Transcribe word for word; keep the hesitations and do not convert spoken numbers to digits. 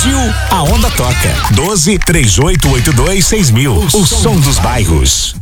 Pediu, a onda toca. doze, três oito oito dois, seis mil. O som dos bairros.